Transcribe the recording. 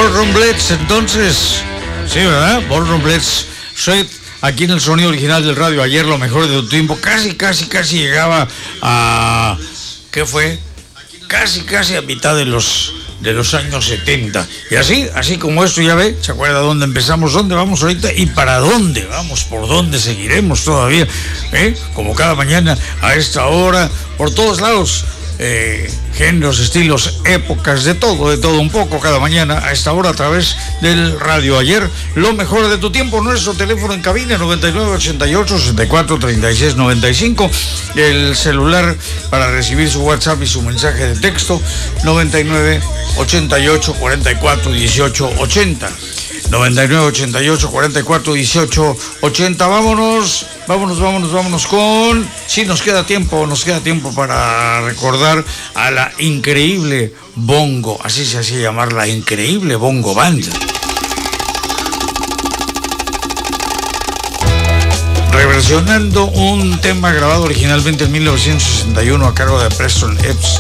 Ballroom Blitz, entonces. Sí, ¿verdad? Ballroom Blitz. Straight aquí en el sonido original del Radio Ayer, lo mejor de tu tiempo. Casi llegaba a... ¿Qué fue? Casi a mitad de los años 70. Y así como esto, ya ve, ¿se acuerda dónde empezamos, dónde vamos ahorita y para dónde vamos, por dónde seguiremos todavía? Como cada mañana a esta hora, por todos lados. Géneros, estilos, épocas, de todo un poco cada mañana a esta hora a través del Radio Ayer, lo mejor de tu tiempo. Nuestro teléfono en cabina 9988-643695, el celular para recibir su WhatsApp y su mensaje de texto 9988-441880. 9988-441880. Vámonos con... Sí, nos queda tiempo para recordar a la increíble Bongo, así se hacía llamar, la increíble Bongo Band. Reversionando un tema grabado originalmente en 1961 a cargo de Preston Epps.